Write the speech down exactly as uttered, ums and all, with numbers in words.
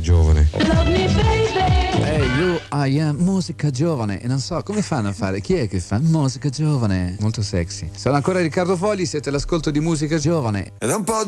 giovane. Hey, you, I am musica giovane. E non so come fanno a fare. Chi è che fa musica giovane? Molto sexy. Sono ancora Riccardo Fogli, siete all'ascolto di musica giovane. Ed è un po'